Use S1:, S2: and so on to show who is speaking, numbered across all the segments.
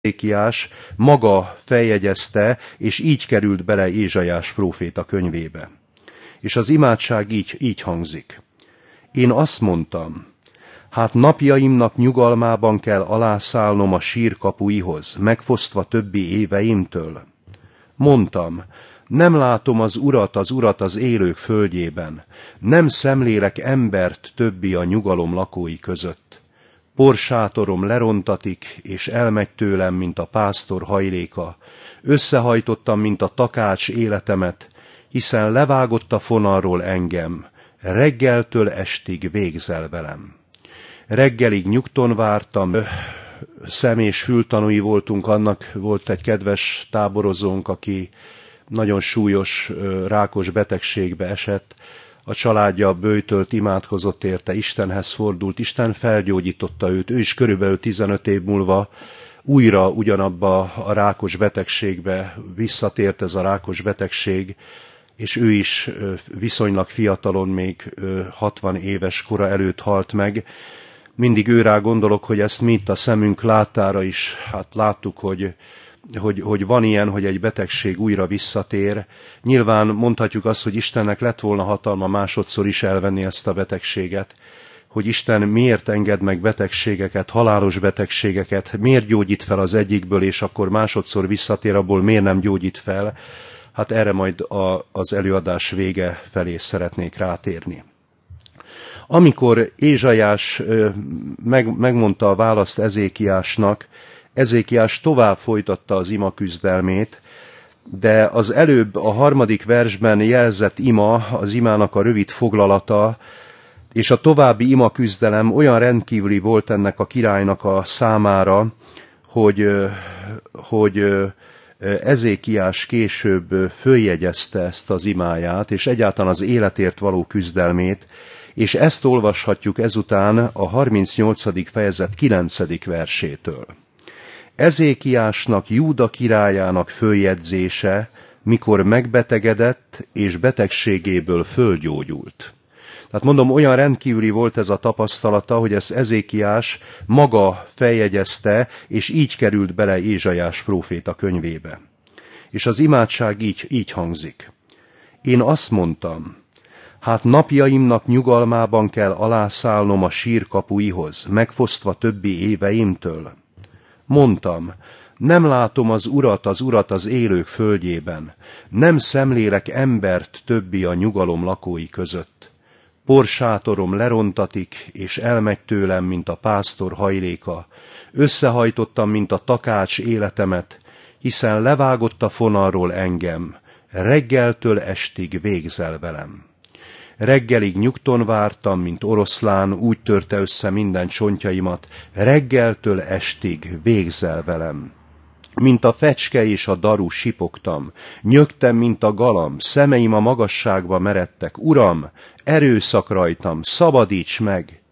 S1: Ezékiás maga feljegyezte, és így került bele Ézsaiás próféta könyvébe. És az imádság így hangzik. Én azt mondtam, hát napjaimnak nyugalmában kell alászállnom a sír kapuihoz, megfosztva többi éveimtől. Mondtam, nem látom az urat az élők földjében, nem szemlélek embert többi a nyugalom lakói között. Porsátorom lerontatik, és elmegy tőlem, mint a pásztor hajléka. Összehajtottam, mint a takács életemet, hiszen levágott a fonalról engem, reggeltől estig végzel velem. Reggelig nyugton vártam, szem- és fültanúi voltunk annak, volt egy kedves táborozónk, aki nagyon súlyos rákos betegségbe esett, a családja böjtölt, imádkozott érte, Istenhez fordult, Isten felgyógyította őt, ő is körülbelül 15 év múlva újra ugyanabba a rákos betegségbe visszatért ez a rákos betegség, és ő is viszonylag fiatalon, még 60 éves kora előtt halt meg. Mindig őrá gondolok, hogy ezt mi itt a szemünk láttára is, hát láttuk, hogy van ilyen, hogy egy betegség újra visszatér. Nyilván mondhatjuk azt, hogy Istennek lett volna hatalma másodszor is elvenni ezt a betegséget, hogy Isten miért enged meg betegségeket, halálos betegségeket, miért gyógyít fel az egyikből, és akkor másodszor visszatér, abból miért nem gyógyít fel. Hát erre majd az előadás vége felé szeretnék rátérni. Amikor Ézsaiás megmondta a választ Ezékiásnak, Ezékiás tovább folytatta az ima küzdelmét, de az előbb a 3. versben jelzett ima, az imának a rövid foglalata, és a további ima küzdelem olyan rendkívüli volt ennek a királynak a számára, hogy Ezékiás később följegyezte ezt az imáját, és egyáltalán az életért való küzdelmét, és ezt olvashatjuk ezután a 38. fejezet 9. versétől. Ezékiásnak, Júda királyának följegyzése, mikor megbetegedett, és betegségéből fölgyógyult. Tehát mondom, olyan rendkívüli volt ez a tapasztalata, hogy ezt Ezékiás maga feljegyezte, és így került bele Ézsaiás próféta könyvébe. És az imádság így hangzik. Én azt mondtam, hát napjaimnak nyugalmában kell alászállnom a sír kapuihoz, megfosztva többi éveimtől. Mondtam, nem látom az urat az élők földjében, nem szemlélek embert többi a nyugalom lakói között. Porsátorom lerontatik, és elmegy tőlem, mint a pásztor hajléka. Összehajtottam, mint a takács életemet, hiszen levágott a fonalról engem, reggeltől estig végzel velem. Reggelig nyugton vártam, mint oroszlán, úgy törte össze minden csontjaimat, reggeltől estig végzel velem. Mint a fecske és a daru sipogtam, nyögtem, mint a galamb, szemeim a magasságba meredtek. Uram, erőszak rajtam, szabadíts meg!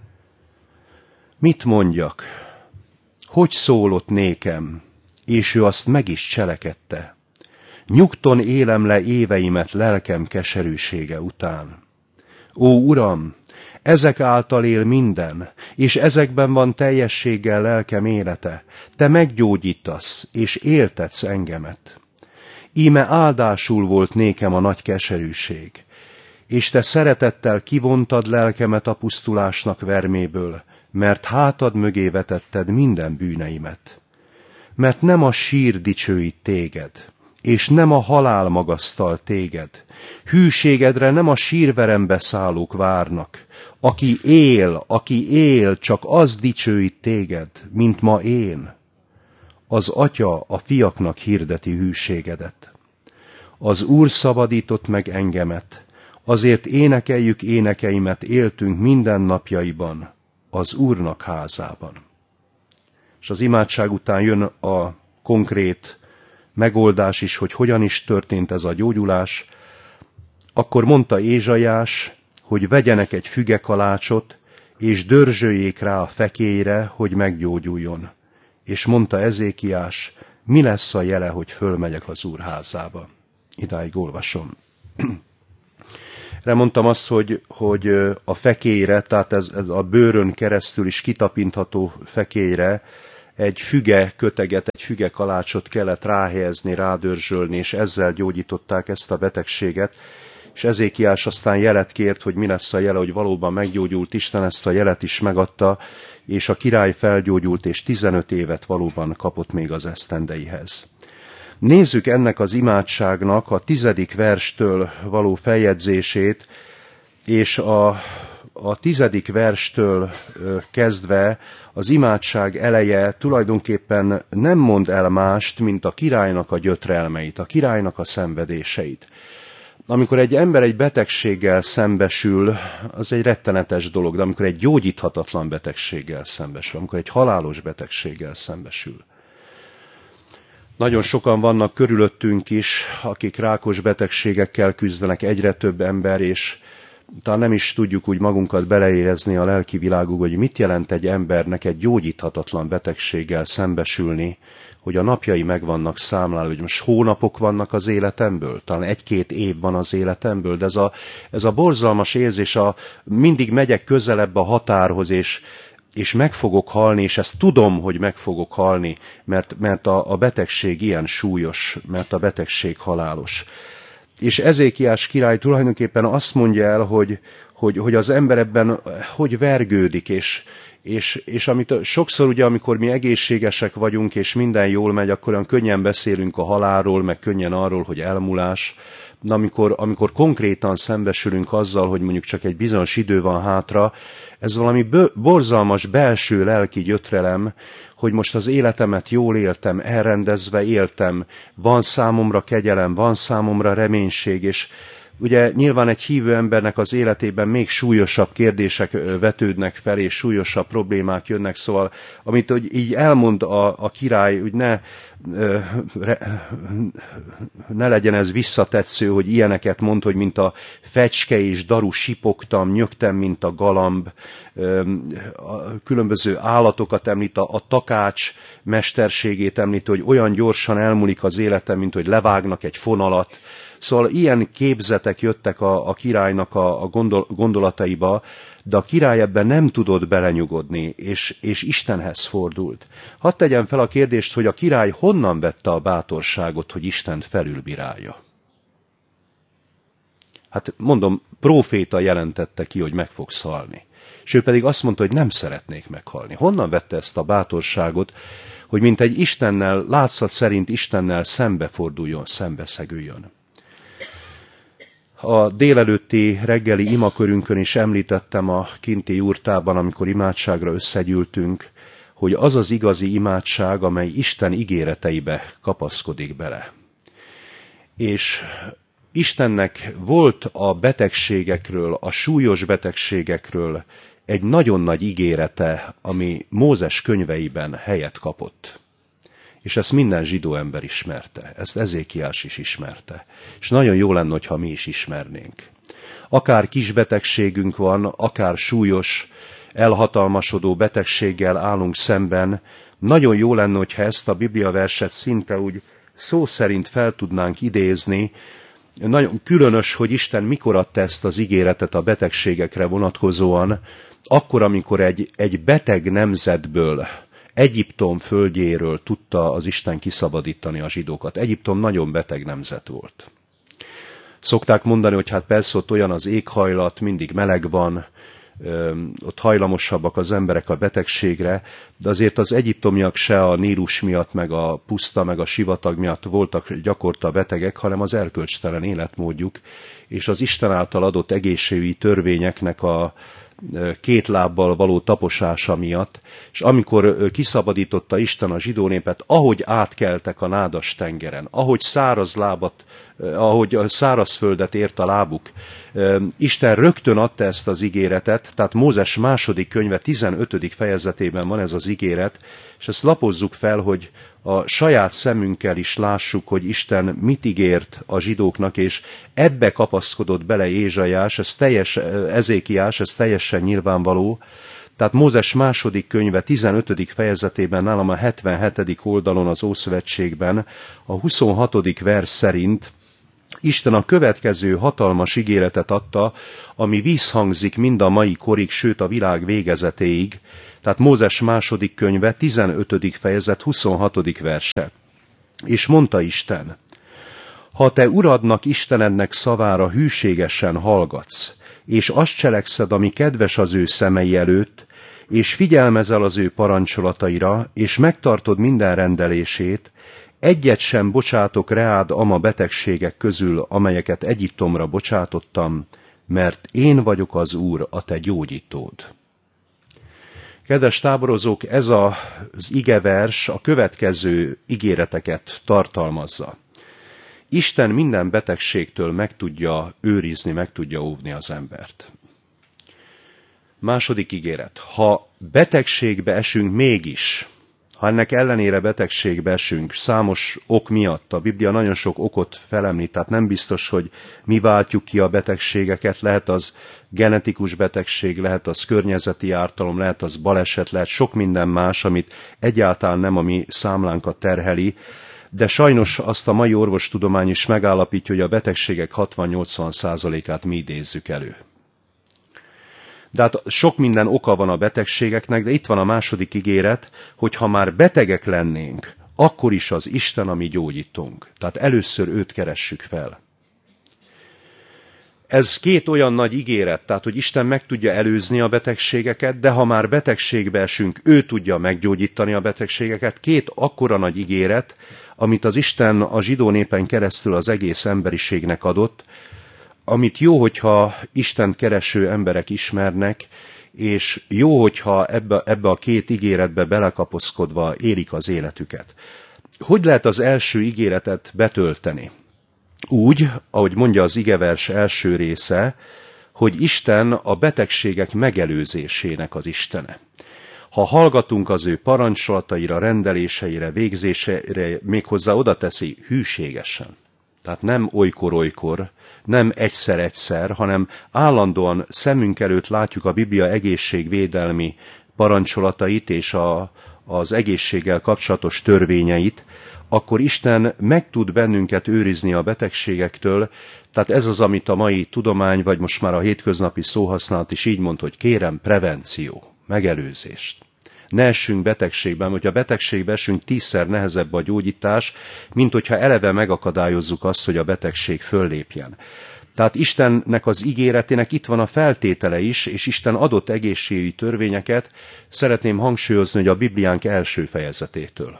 S1: Mit mondjak? Hogy szólott nékem? És ő azt meg is cselekedte. Nyugton élem le éveimet lelkem keserűsége után. Ó, Uram, ezek által él minden, és ezekben van teljességgel lelkem élete. Te meggyógyítasz, és éltetsz engemet. Íme áldásul volt nékem a nagy keserűség, és te szeretettel kivontad lelkemet a pusztulásnak verméből, mert hátad mögé vetetted minden bűneimet. Mert nem a sír dicsőít téged, és nem a halál magasztal téged. Hűségedre nem a sírverembe szállók várnak. Aki él, csak az dicsőít téged, mint ma én. Az Atya a fiaknak hirdeti hűségedet. Az Úr szabadított meg engemet, azért énekeljük énekeimet, éltünk minden napjaiban, az Úrnak házában. És az imádság után jön a konkrét megoldás is, hogy hogyan is történt ez a gyógyulás. Akkor mondta Ézsaiás, hogy vegyenek egy fügekalácsot, és dörzsöljék rá a fekélyre, hogy meggyógyuljon. És mondta Ezékiás, mi lesz a jele, hogy fölmegyek az Úr házába. Idáig olvasom. Remondtam azt, hogy a fekélyre, tehát ez a bőrön keresztül is kitapintható fekélyre, egy füge köteget, egy füge kalácsot kellett ráhelyezni, rádörzsölni, és ezzel gyógyították ezt a betegséget. És Ezékiás aztán jelet kért, hogy mi lesz a jele, hogy valóban meggyógyult. Isten ezt a jelet is megadta, és a király felgyógyult, és 15 évet valóban kapott még az esztendeihez. Nézzük ennek az imádságnak a 10. verstől való feljegyzését, és a 10. verstől kezdve az imádság eleje tulajdonképpen nem mond el mást, mint a királynak a gyötrelmeit, a királynak a szenvedéseit. Amikor egy ember egy betegséggel szembesül, az egy rettenetes dolog, de amikor egy gyógyíthatatlan betegséggel szembesül, amikor egy halálos betegséggel szembesül. Nagyon sokan vannak körülöttünk is, akik rákos betegségekkel küzdenek, egyre több ember, és talán nem is tudjuk úgy magunkat beleérezni a lelki világukba, hogy mit jelent egy embernek egy gyógyíthatatlan betegséggel szembesülni, hogy a napjai meg vannak számlálva, hogy most hónapok vannak az életemből, talán 1-2 év van az életemből, de ez a borzalmas érzés, mindig megyek közelebb a határhoz, és meg fogok halni, és ezt tudom, hogy meg fogok halni, mert a betegség ilyen súlyos, mert a betegség halálos. És Ezékiás király tulajdonképpen azt mondja el, hogy az ember ebben hogy vergődik, és amit sokszor ugye, amikor mi egészségesek vagyunk, és minden jól megy, akkor olyan könnyen beszélünk a halálról, meg könnyen arról, hogy elmúlás. De amikor konkrétan szembesülünk azzal, hogy mondjuk csak egy bizonyos idő van hátra, ez valami borzalmas belső lelki gyötrelem, hogy most az életemet jól éltem, elrendezve éltem, van számomra kegyelem, van számomra reménység, és ugye nyilván egy hívő embernek az életében még súlyosabb kérdések vetődnek fel, és súlyosabb problémák jönnek, szóval amit hogy így elmond a király, hogy ne legyen ez visszatetsző, hogy ilyeneket mond, hogy mint a fecske és daru sipogtam, nyögtem, mint a galamb, a különböző állatokat említ, a takács mesterségét említ, hogy olyan gyorsan elmúlik az életem, mint hogy levágnak egy fonalat. Szóval ilyen képzetek jöttek a királynak a gondolataiba, de a király ebben nem tudott belenyugodni, és Istenhez fordult. Hadd tegyem fel a kérdést, hogy a király honnan vette a bátorságot, hogy Istent felülbírálja? Hát mondom, próféta jelentette ki, hogy meg fogsz halni. És ő pedig azt mondta, hogy nem szeretnék meghalni. Honnan vette ezt a bátorságot, hogy mint egy Istennel, látszat szerint Istennel szembeforduljon, szembeszegüljön? A délelőtti reggeli imakörünkön is említettem a kinti jurtában, amikor imádságra összegyűltünk, hogy az az igazi imádság, amely Isten ígéreteibe kapaszkodik bele. És Istennek volt a betegségekről, a súlyos betegségekről egy nagyon nagy ígérete, ami Mózes könyveiben helyet kapott. És ezt minden zsidó ember ismerte, ezt Ezékiás is ismerte. És nagyon jó lenne, ha mi is ismernénk. Akár kis betegségünk van, akár súlyos, elhatalmasodó betegséggel állunk szemben, nagyon jó lenne, hogyha ezt a bibliaverset szinte úgy szó szerint fel tudnánk idézni. Nagyon különös, hogy Isten mikor adta ezt az ígéretet a betegségekre vonatkozóan, akkor, amikor egy beteg nemzetből, Egyiptom földjéről tudta az Isten kiszabadítani a zsidókat. Egyiptom nagyon beteg nemzet volt. Szokták mondani, hogy hát persze ott olyan az éghajlat, mindig meleg van, ott hajlamosabbak az emberek a betegségre, de azért az egyiptomiak se a Nílus miatt, meg a puszta, meg a sivatag miatt voltak gyakorta betegek, hanem az erkölcstelen életmódjuk, és az Isten által adott egészségügyi törvényeknek a 2 lábbal való taposása miatt, és amikor kiszabadította Isten a zsidó népet, ahogy átkeltek a nádas tengeren, ahogy szárazföldet ért a lábuk, Isten rögtön adta ezt az ígéretet, tehát Mózes 2. könyve 15. fejezetében van ez az ígéret, és ezt lapozzuk fel, hogy a saját szemünkkel is lássuk, hogy Isten mit ígért a zsidóknak, és ebbe kapaszkodott bele Ézsaiás, Ezékiás, ez teljesen nyilvánvaló. Tehát Mózes 2. könyve 15. fejezetében, nálam a 77. oldalon az Ószövetségben, a 26. vers szerint Isten a következő hatalmas ígéretet adta, ami visszhangzik mind a mai korig, sőt a világ végezetéig. Tehát Mózes második könyve, 15. fejezet, 26. verse. És mondta Isten, ha te Uradnak, Istenednek szavára hűségesen hallgatsz, és azt cselekszed, ami kedves az ő szemei előtt, és figyelmezel az ő parancsolataira, és megtartod minden rendelését, egyet sem bocsátok reád ama betegségek közül, amelyeket Egyiptomra bocsátottam, mert én vagyok az Úr, a te gyógyítód. Kedves táborozók, ez az igevers a következő ígéreteket tartalmazza. Isten minden betegségtől meg tudja őrizni, meg tudja óvni az embert. Második ígéret. Ha betegségbe esünk mégis, ha ennek ellenére betegségbe esünk, számos ok miatt, a Biblia nagyon sok okot felemlít, tehát nem biztos, hogy mi váltjuk ki a betegségeket, lehet az genetikus betegség, lehet az környezeti ártalom, lehet az baleset, lehet sok minden más, amit egyáltalán nem a mi számlánkat terheli, de sajnos azt a mai orvostudomány is megállapítja, hogy a betegségek 60-80%-át mi idézzük elő. De hát sok minden oka van a betegségeknek, de itt van a második ígéret, hogy ha már betegek lennénk, akkor is az Isten a mi gyógyítónk. Tehát először őt keressük fel. Ez két olyan nagy ígéret, tehát hogy Isten meg tudja előzni a betegségeket, de ha már betegségbe esünk, ő tudja meggyógyítani a betegségeket. Két akkora nagy ígéret, amit az Isten a zsidó népen keresztül az egész emberiségnek adott, amit jó, hogyha Istent kereső emberek ismernek, és jó, hogyha ebbe a két ígéretbe belekapaszkodva élik az életüket. Hogy lehet az első ígéretet betölteni? Úgy, ahogy mondja az igevers első része, hogy Isten a betegségek megelőzésének az Istene. Ha hallgatunk az ő parancsolataira, rendeléseire, végzésére, méghozzá oda teszi hűségesen. Tehát nem olykor-olykor, nem egyszer-egyszer, hanem állandóan szemünk előtt látjuk a Biblia egészségvédelmi parancsolatait és az egészséggel kapcsolatos törvényeit, akkor Isten meg tud bennünket őrizni a betegségektől, tehát ez az, amit a mai tudomány, vagy most már a hétköznapi szóhasználat is így mond, hogy kérem, prevenció, megelőzést. Ne essünk betegségben, hogyha betegségbe esünk, 10-szer nehezebb a gyógyítás, mint hogyha eleve megakadályozzuk azt, hogy a betegség föllépjen. Tehát Istennek az ígéretének itt van a feltétele is, és Isten adott egészségügyi törvényeket, szeretném hangsúlyozni, hogy a Bibliánk első fejezetétől.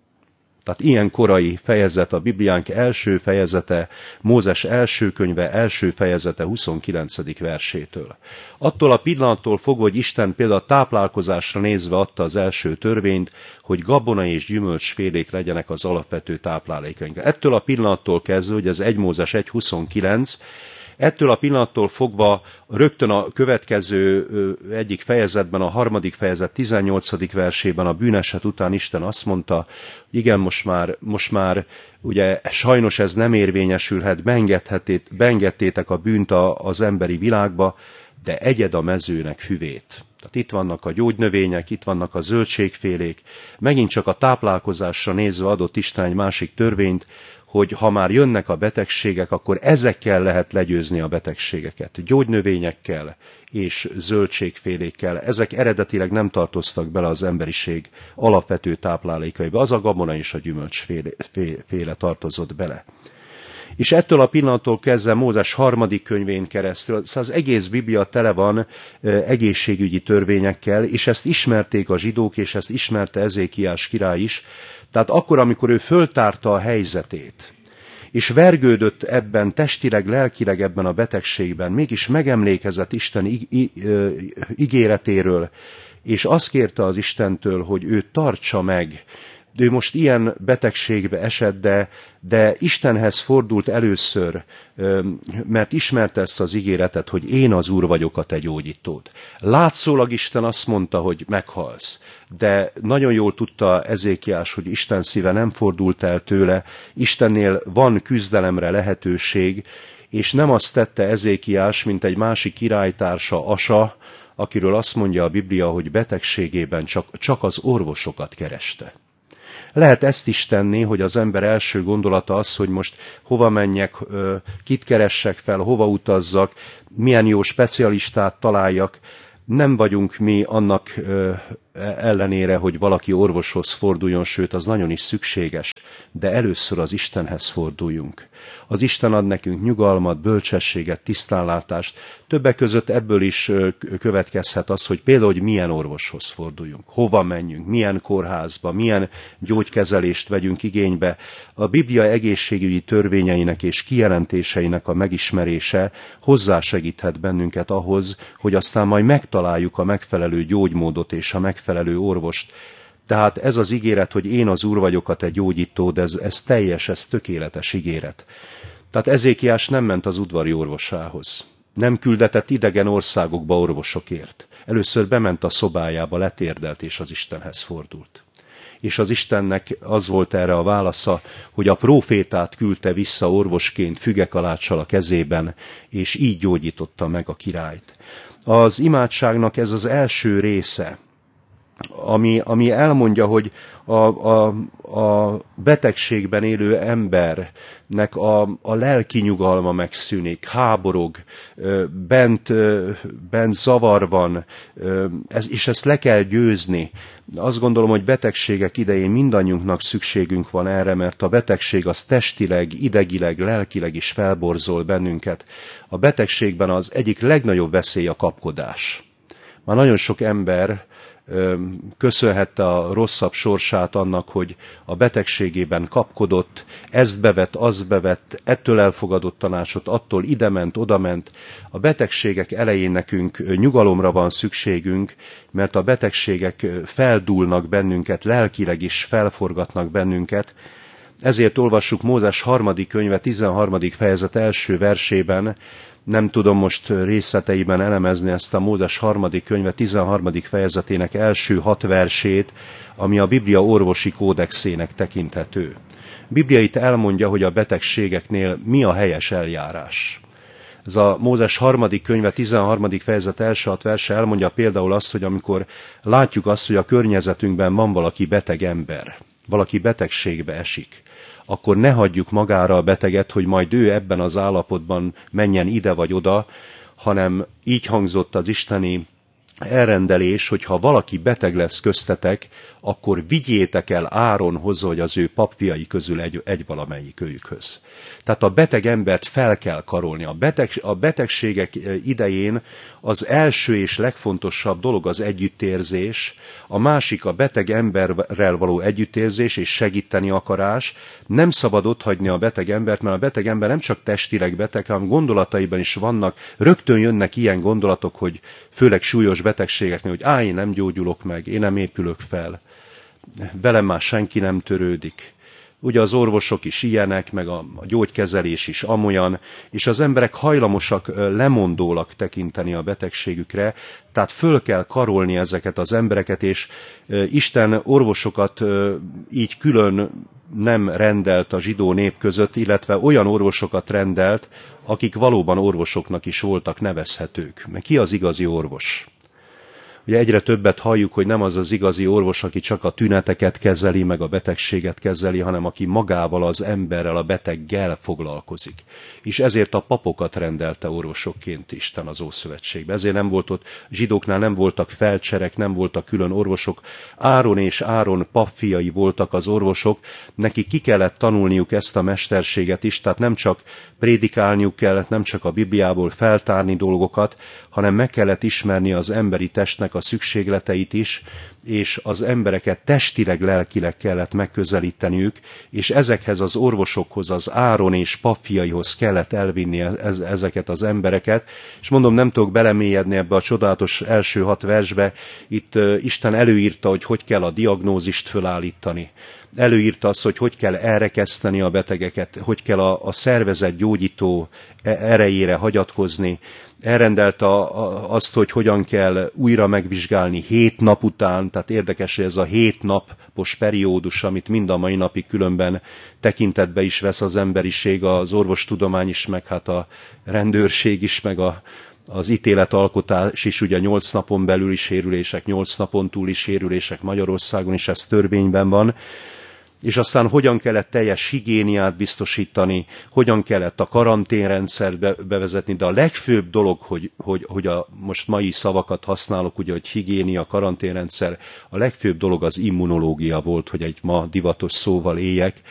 S1: Tehát ilyen korai fejezet, a Bibliánk első fejezete, Mózes első könyve, első fejezete 29. versétől. Attól a pillanattól fogva, hogy Isten például a táplálkozásra nézve adta az első törvényt, hogy gabona és gyümölcsfélék legyenek az alapvető táplálékaink. Ettől a pillanattól kezdve, hogy ez 1 Mózes 1.29, ettől a pillanattól fogva rögtön a következő egyik fejezetben, a 3. fejezet 18. versében a bűneset után Isten azt mondta, igen, most már ugye sajnos ez nem érvényesülhet, beengedtétek a bűnt az emberi világba, de egyed a mezőnek füvét. Tehát itt vannak a gyógynövények, itt vannak a zöldségfélék, megint csak a táplálkozásra nézve adott Isten egy másik törvényt, hogy ha már jönnek a betegségek, akkor ezekkel lehet legyőzni a betegségeket. Gyógynövényekkel és zöldségfélékkel. Ezek eredetileg nem tartoztak bele az emberiség alapvető táplálékaiba. Az a gabona és a gyümölcsféle tartozott bele. És ettől a pillanattól kezdve Mózes 3. könyvén keresztül, szóval az egész Biblia tele van egészségügyi törvényekkel, és ezt ismerték a zsidók, és ezt ismerte Ezékiás király is. Tehát akkor, amikor ő föltárta a helyzetét, és vergődött ebben, testileg, lelkileg ebben a betegségben, mégis megemlékezett Isten ígéretéről, és azt kérte az Istentől, hogy ő tartsa meg. Ő most ilyen betegségbe esett, de Istenhez fordult először, mert ismerte ezt az ígéretet, hogy én az Úr vagyok, a te gyógyítód. Látszólag Isten azt mondta, hogy meghalsz, de nagyon jól tudta Ezékiás, hogy Isten szíve nem fordult el tőle, Istennél van küzdelemre lehetőség, és nem azt tette Ezékiás, mint egy másik királytársa, Asa, akiről azt mondja a Biblia, hogy betegségében csak az orvosokat kereste. Lehet ezt is tenni, hogy az ember első gondolata az, hogy most hova menjek, kit keressek fel, hova utazzak, milyen jó specialistát találjak. Nem vagyunk mi annak ellenére, hogy valaki orvoshoz forduljon, sőt, az nagyon is szükséges, de először az Istenhez forduljunk. Az Isten ad nekünk nyugalmat, bölcsességet, tisztánlátást. Többek között ebből is következhet az, hogy például, hogy milyen orvoshoz forduljunk, hova menjünk, milyen kórházba, milyen gyógykezelést vegyünk igénybe. A Biblia egészségügyi törvényeinek és kijelentéseinek a megismerése hozzásegíthet bennünket ahhoz, hogy aztán majd megtaláljuk a megfelelő gyógymódot és a megfelelő orvost. Tehát ez az ígéret, hogy én az Úr vagyok, a te gyógyítód, ez teljes, ez tökéletes ígéret. Tehát Ezékiás nem ment az udvari orvosához. Nem küldetett idegen országokba orvosokért. Először bement a szobájába, letérdelt és az Istenhez fordult. És az Istennek az volt erre a válasza, hogy a prófétát küldte vissza orvosként fügekaláccsal a kezében, és így gyógyította meg a királyt. Az imádságnak ez az első része, ami elmondja, hogy a betegségben élő embernek a lelki nyugalma megszűnik, háborog, bent zavar van, és ezt le kell győzni. Azt gondolom, hogy betegségek idején mindannyiunknak szükségünk van erre, mert a betegség az testileg, idegileg, lelkileg is felborzol bennünket. A betegségben az egyik legnagyobb veszély a kapkodás. Már nagyon sok ember köszönhette a rosszabb sorsát annak, hogy a betegségében kapkodott, ezt bevett, azt bevett, ettől elfogadott tanácsot, attól idement, odament. A betegségek elején nekünk nyugalomra van szükségünk, mert a betegségek feldúlnak bennünket, lelkileg is felforgatnak bennünket. Ezért olvassuk Mózes 3. könyve 13. fejezet első versében, nem tudom most részleteiben elemezni ezt a Mózes 3. könyve 13. fejezetének első 6 versét, ami a Biblia orvosi kódexének tekinthető. Biblia itt elmondja, hogy a betegségeknél mi a helyes eljárás. Ez a Mózes 3. könyve 13. fejezet első 6 verse elmondja például azt, hogy amikor látjuk azt, hogy a környezetünkben van valaki beteg ember, valaki betegségbe esik, akkor ne hagyjuk magára a beteget, hogy majd ő ebben az állapotban menjen ide vagy oda, hanem így hangzott az isteni elrendelés, hogy ha valaki beteg lesz köztetek, akkor vigyétek el Áronhoz, vagy az ő papfiai közül egy valamelyik őkhöz. Tehát a beteg embert fel kell karolni. A betegségek idején az első és legfontosabb dolog az együttérzés, a másik a beteg emberrel való együttérzés és segíteni akarás. Nem szabad otthagyni a beteg embert, mert a beteg ember nem csak testileg beteg, hanem gondolataiban is vannak. Rögtön jönnek ilyen gondolatok, hogy főleg súlyos betegségeknél, hogy én nem gyógyulok meg, én nem épülök fel. Velem már senki nem törődik. Ugye az orvosok is ilyenek, meg a gyógykezelés is amolyan, és az emberek hajlamosak lemondólag tekinteni a betegségükre, tehát föl kell karolni ezeket az embereket, és Isten orvosokat így külön nem rendelt a zsidó nép között, illetve olyan orvosokat rendelt, akik valóban orvosoknak is voltak nevezhetők. Mert ki az igazi orvos? Ugye egyre többet halljuk, hogy nem az az igazi orvos, aki csak a tüneteket kezeli, meg a betegséget kezeli, hanem aki magával, az emberrel, a beteggel foglalkozik. És ezért a papokat rendelte orvosokként Isten az Ószövetségben. Ezért nem volt ott, zsidóknál nem voltak felcserek, nem voltak külön orvosok. Áron és Áron papfiai voltak az orvosok, nekik ki kellett tanulniuk ezt a mesterséget is, tehát nem csak prédikálniuk kellett, nem csak a Bibliából feltárni dolgokat, hanem meg kellett ismerni az emberi testnek a szükségleteit is, és az embereket testileg, lelkileg kellett megközelíteniük, és ezekhez az orvosokhoz, az Áron és papfiaihoz kellett elvinni ezeket az embereket. És mondom, nem tudok belemélyedni ebbe a csodálatos első 6 versbe, itt Isten előírta, hogy kell a diagnózist fölállítani. Előírta azt, hogy kell elrekeszteni a betegeket, hogy kell a szervezet gyógyító erejére hagyatkozni. Elrendelte azt, hogy hogyan kell újra megvizsgálni 7 nap után, tehát érdekes, hogy ez a 7 napos periódus, amit mind a mai napig különben tekintetbe is vesz az emberiség, az orvostudomány is, meg hát a rendőrség is, meg az ítéletalkotás is, ugye 8 napon belüli sérülések, 8 napon túli sérülések Magyarországon is, ez törvényben van. és aztán hogyan kellett teljes higiéniát biztosítani, hogyan kellett a karanténrendszert bevezetni, de a legfőbb dolog, hogy most mai szavakat használok, ugye, hogy higiénia, karanténrendszer, a legfőbb dolog az immunológia volt, hogy egy ma divatos szóval éljek,